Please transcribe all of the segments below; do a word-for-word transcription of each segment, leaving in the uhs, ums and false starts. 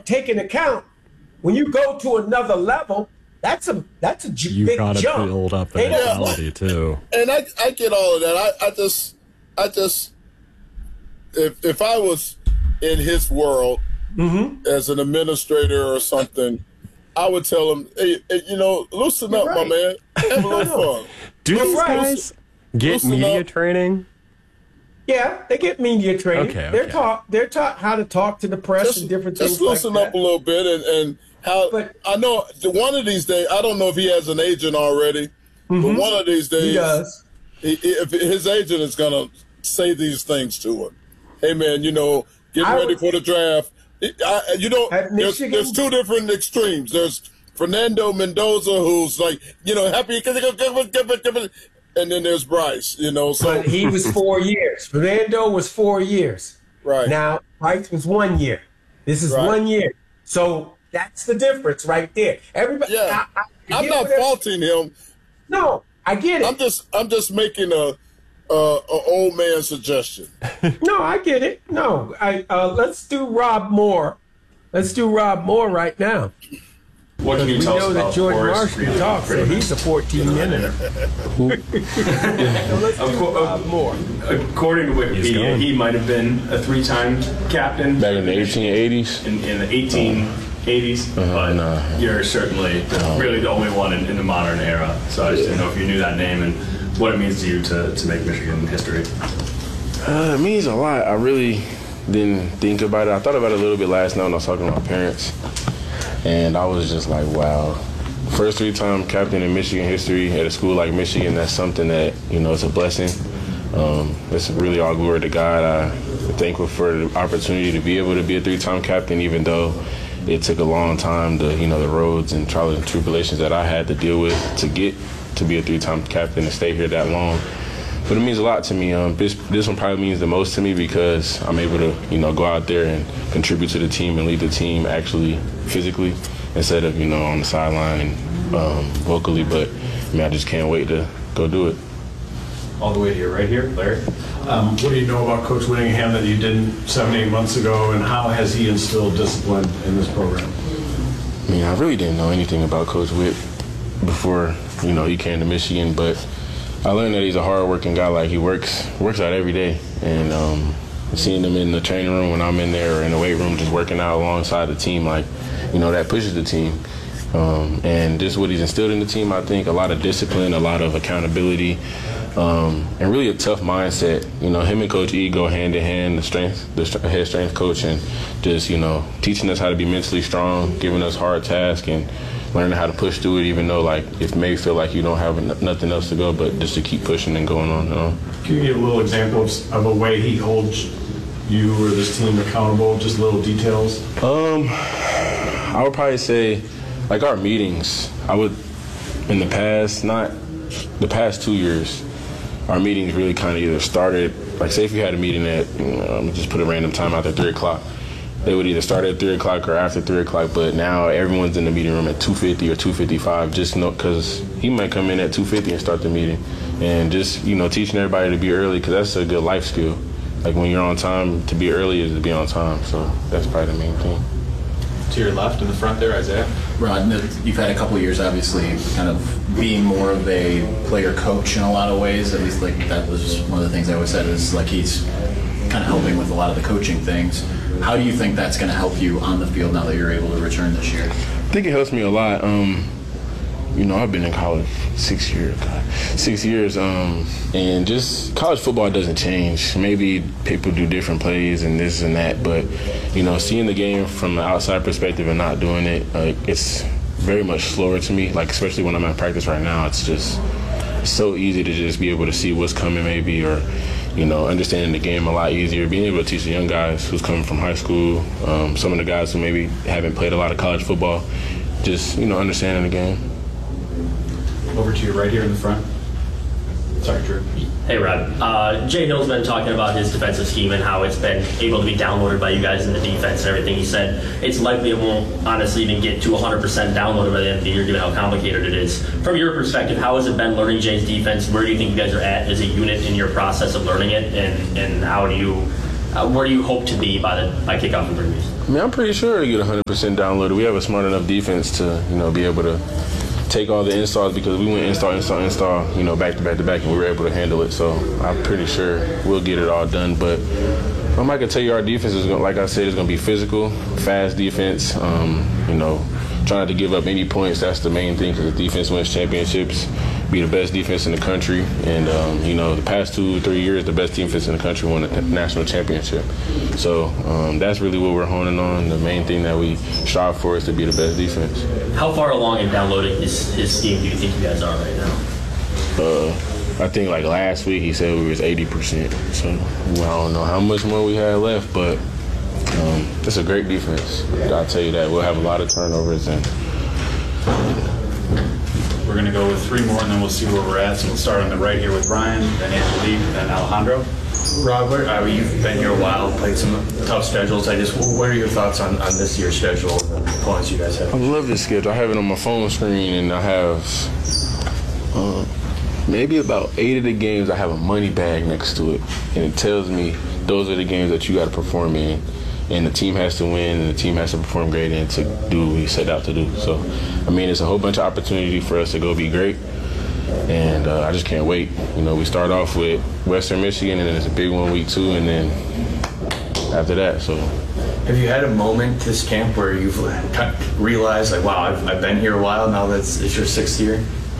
don't take into account when you go to another level. That's a that's a j- you big gotta jump. build up the mentality too. And I I get all of that. I, I just I just if if I was in his world mm-hmm. as an administrator or something, I would tell him, hey, hey you know, loosen You're up, right. my man. Have a little fun. Do That's these right. guys get Loosen media up. training? Yeah, they get media training. Okay, They're okay. taught they're taught how to talk to the press Just, and different just things loosen like up that. a little bit and, and how But- I know the- one of these days, I don't know if he has an agent already, Mhm. but one of these days, He does. he- if his agent is going to say these things to him. Hey, man, you know, get I ready would- for the draft. I, you know, At there's, Michigan- there's two different extremes. There's Fernando Mendoza, who's like, you know, happy, and then there's Bryce, you know. So But he was four years. Fernando was four years. Right. Now, Bryce was one year. This is Right. one year. So that's the difference right there. Everybody, Yeah. I, I, I I'm get not what they're- faulting him. No, I get it. I'm just I'm just making a a, a old man suggestion. No, I get it. No, I uh, let's do Rob Moore. Let's do Rob Moore right now. What can you We tell us know that about Jordan Forrest Marsh can Freeman? talk, so he's a fourteen minute. So let's do Of course, Rob Moore. According to Wikipedia, going. he might have been a three-time captain Back in the eighteen eighties? in, in the eighteen eighties, Uh-huh, but no. you're certainly the, really the only one in, in the modern era. So I just didn't know if you knew that name and what it means to you to, to make Michigan history. Uh, it means a lot. I really didn't think about it. I thought about it a little bit last night when I was talking to my parents. And I was just like, wow. First three-time captain in Michigan history at a school like Michigan, that's something that, you know, it's a blessing. Um, it's really all glory to God. I'm thankful for the opportunity to be able to be a three-time captain, even though it took a long time to, you know, the roads and trials and tribulations that I had to deal with to get to be a three-time captain and stay here that long. But it means a lot to me. Um, this, this one probably means the most to me because I'm able to, you know, go out there and contribute to the team and lead the team actually physically instead of, you know, on the sideline and um, vocally. But, I mean, I just can't wait to go do it. All the way to your right here, Larry. Um, what do you know about Coach Whittingham that you didn't seven, eight months ago, and how has he instilled discipline in this program? I mean, I really didn't know anything about Coach Whit before, you know, he came to Michigan, but I learned that he's a hard-working guy. Like, he works works out every day. And um, seeing him in the training room when I'm in there or in the weight room just working out alongside the team, like, you know, that pushes the team. Um, and just what he's instilled in the team, I think, a lot of discipline, a lot of accountability, um, and really a tough mindset. You know, him and Coach E go hand in hand, the strength, the head strength coach, and just, you know, teaching us how to be mentally strong, giving us hard tasks, and learning how to push through it, even though, like, it may feel like you don't have n- nothing else to go, but just to keep pushing and going on, you know. Can you give a little example of, of a way he holds you or this team accountable, just little details? Um, I would probably say, like, our meetings, I would, in the past, not the past two years, our meetings really kind of either started, like, say if you had a meeting at, you know, I'm gonna just put a random time out there, three o'clock. They would either start at three o'clock or after three o'clock, but now everyone's in the meeting room at two fifty or two fifty-five, just know, because he might come in at two fifty and start the meeting. And just, you know, teaching everybody to be early, because that's a good life skill. Like, when you're on time, to be early is to be on time, so that's probably the main thing. To your left in the front there, Isaiah. Rod, you've had a couple of years, obviously, kind of being more of a player coach in a lot of ways. At least, like, that was one of the things I always said is, like, he's kind of helping with a lot of the coaching things. How do you think that's going to help you on the field now that you're able to return this year? I think it helps me a lot. Um, you know, I've been in college six years, God, six years, um, and just college football doesn't change. Maybe people do different plays and this and that, but, you know, seeing the game from the outside perspective and not doing it, uh, it's very much slower to me. Like, especially when I'm at practice right now, it's just so easy to just be able to see what's coming maybe, or, you know, understanding the game a lot easier, being able to teach the young guys who's coming from high school, um, some of the guys who maybe haven't played a lot of college football, just, you know, understanding the game. Over to your right here in the front. Sorry, Drew. Hey, Rod. Uh, Jay Hill's been talking about his defensive scheme and how it's been able to be downloaded by you guys in the defense and everything. He said it's likely it won't honestly even get to one hundred percent downloaded by the end of the year given how complicated it is. From your perspective, how has it been learning Jay's defense? Where do you think you guys are at as a unit in your process of learning it? And, and how do you, uh, where do you hope to be by the by kickoff and previews? I mean, I'm pretty sure to get one hundred percent downloaded. We have a smart enough defense to, you know, be able to take all the installs because we went install, install, install, you know, back to back to back, and we were able to handle it. So I'm pretty sure we'll get it all done. But um, I can tell you our defense is, gonna, like I said, is going to be physical, fast defense, um, you know, trying not to give up any points. That's the main thing because the defense wins championships. Be the best defense in the country, and um, you know the past two, three years, the best defense in the country won a national championship. So um, that's really what we're honing on. The main thing that we strive for is to be the best defense. How far along in downloading his, his scheme do you think you guys are right now? Uh, I think like last week he said we was eighty percent. So well, I don't know how much more we had left, but um, it's a great defense. I'll tell you that. We'll have a lot of turnovers and. We're going to go with three more, and then we'll see where we're at. So we'll start on the right here with Brian, then Angelique, then Alejandro. Rob, where, uh, you've been here a while, played some tough schedules. I just, what are your thoughts on, on this year's schedule and the opponents you guys have? I love this schedule. I have it on my phone screen, and I have uh, maybe about eight of the games I have a money bag next to it, and it tells me those are the games that you got to perform in. And the team has to win, and the team has to perform great and to do what we set out to do. So, I mean, it's a whole bunch of opportunity for us to go be great, and uh, I just can't wait. You know, we start off with Western Michigan, and then it's a big one week two, and then after that. So, have you had a moment this camp where you've realized, like, wow, I've, I've been here a while now? That's it's your sixth year.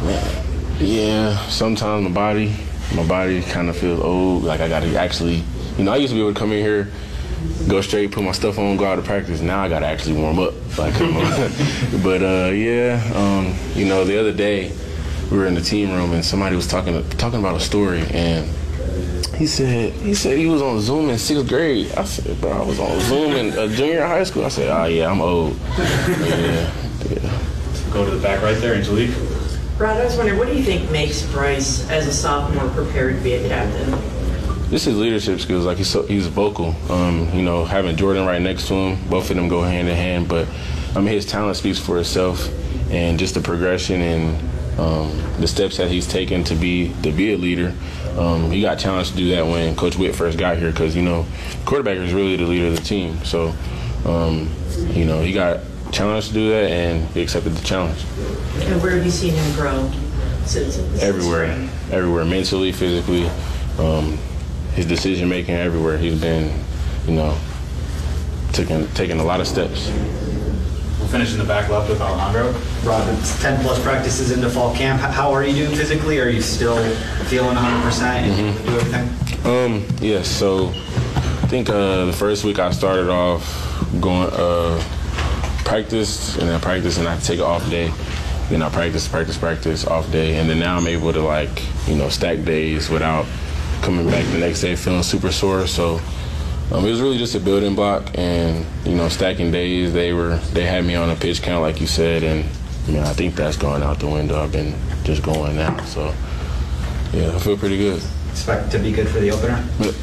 Yeah, sometimes my body, my body kind of feels old. Like I got to actually, you know, I used to be able to come in here, go straight, put my stuff on, go out to practice. Now I gotta actually warm up. Like, come on. But uh, yeah, um, you know, the other day we were in the team room and somebody was talking talking about a story, and he said he said he was on Zoom in sixth grade. I said, bro, I was on Zoom in uh, junior high school. I said, oh yeah, I'm old. Yeah, yeah. Go to the back right there, Angelique. Rod, I was wondering, what do you think makes Bryce, as a sophomore, prepared to be a captain? This is leadership skills. Like he's so, he's vocal. Um, you know, having Jordan right next to him, both of them go hand in hand. But I mean, his talent speaks for itself, and just the progression and um, the steps that he's taken to be to be a leader. Um, he got challenged to do that when Coach Witt first got here, because you know, quarterback is really the leader of the team. So, um, you know, he got challenged to do that, and he accepted the challenge. And where have you seen him grow since? since everywhere, spring? everywhere, mentally, physically. Um, His decision making everywhere. He's been, you know, taking taking a lot of steps. We'll finish in the back left with Alejandro. Rob, it's ten plus practices into fall camp. How are you doing physically? Are you still feeling one hundred percent and mm-hmm. do everything? Um, yes. So I think uh, the first week I started off going uh, practice and then practice, and I take an off day. Then I practice, practice, practice, off day, and then now I'm able to, like, you know, stack days without coming back the next day feeling super sore. So um, it was really just a building block, and you know, stacking days. They were they had me on a pitch count, like you said, and I mean, I think that's going out the window. I've been just going now, so yeah, I feel pretty good. Expect to be good for the opener. But,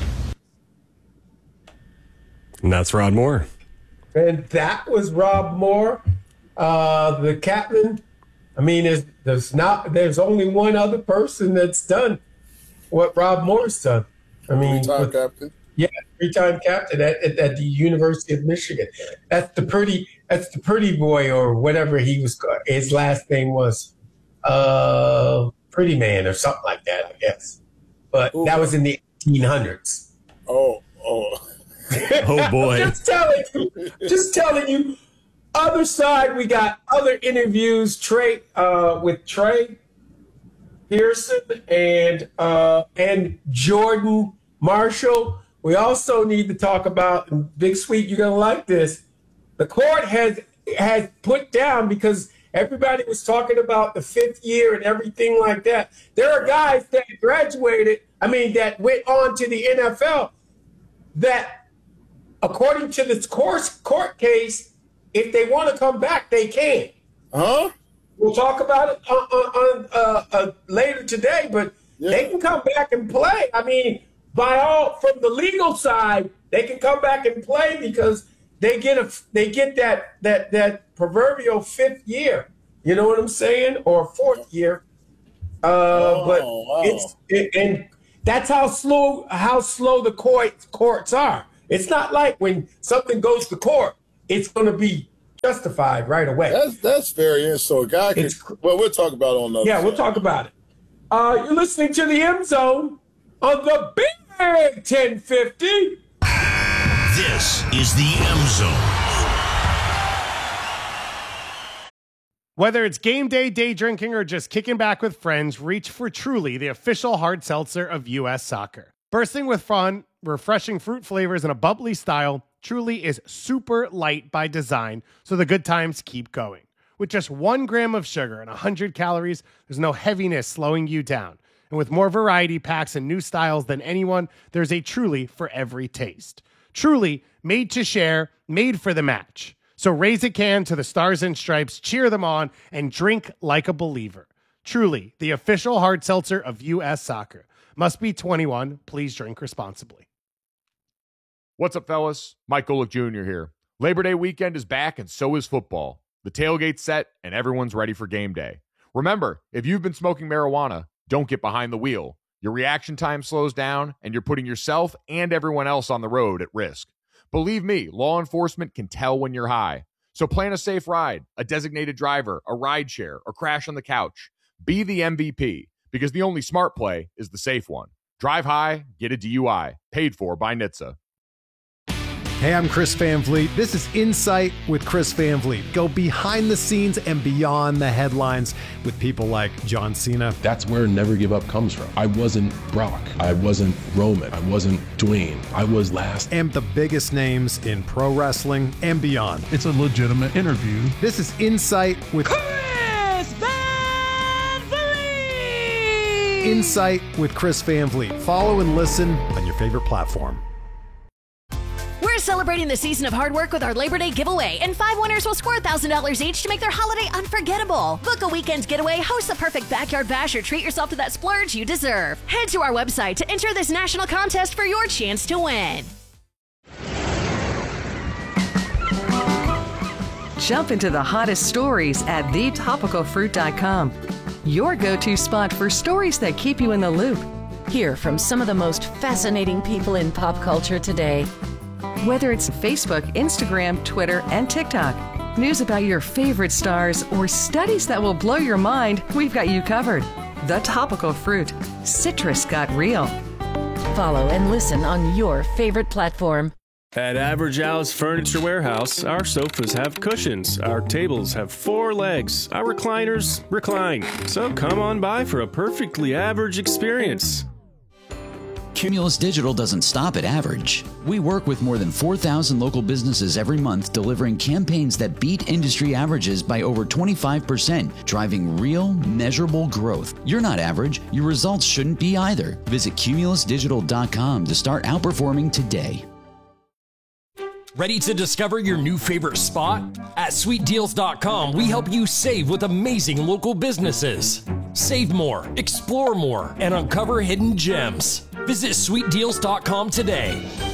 and that's Rod Moore. And that was Rob Moore, uh, the captain. I mean, there's there's not there's only one other person that's done what Rob Moore's done. I mean, three-time with, captain. Yeah, three-time captain at, at, at the University of Michigan. That's the pretty. That's the pretty boy, or whatever he was. His last name was, uh, Pretty Man or something like that, I guess. But Ooh. That was in the eighteen hundreds. Oh, oh. Oh boy! Just telling you. Just telling you. Other side, we got other interviews. Trey uh, with Trey Pearson and uh, and Jordan Marshall. We also need to talk about, Big Sweet, you're gonna like this. The court has has put down, because everybody was talking about the fifth year and everything like that. There are guys that graduated, I mean, that went on to the N F L that, according to this court court case, if they want to come back, they can. Huh? We'll talk about it on, on, uh, uh, later today, but yeah. They can come back and play. I mean, by all, from the legal side, they can come back and play because they get a they get that that that proverbial fifth year. You know what I'm saying? Or fourth year. Uh, oh, but wow. it's it, and that's how slow how slow the court, courts are. It's not like when something goes to court, it's going to be justified right away. That's that's very interesting. So a guy can, well, we'll talk about it on the Yeah, other we'll side. talk about it. Uh, you're listening to the M Zone on the Big ten fifty. This is the M Zone. Whether it's game day, day drinking, or just kicking back with friends, reach for Truly, the official hard seltzer of U S Soccer. Bursting with fun, refreshing fruit flavors, and a bubbly style, Truly is super light by design, so the good times keep going. With just one gram of sugar and one hundred calories, there's no heaviness slowing you down. And with more variety packs and new styles than anyone, there's a Truly for every taste. Truly, made to share, made for the match. So raise a can to the Stars and Stripes, cheer them on, and drink like a believer. Truly, the official hard seltzer of U S Soccer. Must be twenty-one. Please drink responsibly. What's up, fellas? Mike Golick Junior here. Labor Day weekend is back, and so is football. The tailgate's set, and everyone's ready for game day. Remember, if you've been smoking marijuana, don't get behind the wheel. Your reaction time slows down, and you're putting yourself and everyone else on the road at risk. Believe me, law enforcement can tell when you're high. So plan a safe ride, a designated driver, a ride share, or crash on the couch. Be the M V P, because the only smart play is the safe one. Drive high, get a D U I. Paid for by N H T S A. Hey, I'm Chris Van Vliet. This is Insight with Chris Van Vliet. Go behind the scenes and beyond the headlines with people like John Cena. That's where Never Give Up comes from. I wasn't Brock. I wasn't Roman. I wasn't Dwayne. I was last. And the biggest names in pro wrestling and beyond. It's a legitimate interview. This is Insight with Chris Van Vliet. Insight with Chris Van Vliet. Follow and listen on your favorite platform. We're celebrating the season of hard work with our Labor Day giveaway, and five winners will score one thousand dollars each to make their holiday unforgettable. Book a weekend getaway, host the perfect backyard bash, or treat yourself to that splurge you deserve. Head to our website to enter this national contest for your chance to win. Jump into the hottest stories at the topical fruit dot com. Your go-to spot for stories that keep you in the loop. Hear from some of the most fascinating people in pop culture today. Whether it's Facebook, Instagram, Twitter, and TikTok, news about your favorite stars, or studies that will blow your mind, we've got you covered. The Topical Fruit. Citrus got real. Follow and listen on your favorite platform. At Average Al's Furniture Warehouse, our sofas have cushions, our tables have four legs, our recliners recline. So come on by for a perfectly average experience. Cumulus Digital doesn't stop at average. We work with more than four thousand local businesses every month, delivering campaigns that beat industry averages by over twenty-five percent, driving real, measurable growth. You're not average. Your results shouldn't be either. Visit cumulus digital dot com to start outperforming today. Ready to discover your new favorite spot? At sweet deals dot com, we help you save with amazing local businesses. Save more, explore more, and uncover hidden gems. Visit sweet deals dot com today.